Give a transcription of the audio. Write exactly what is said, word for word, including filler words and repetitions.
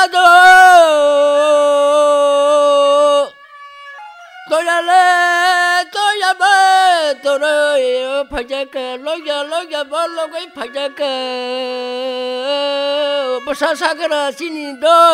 都，都要来，都要买，都来拍这个，老家老家把老鬼拍这个，不杀杀个了，心里头。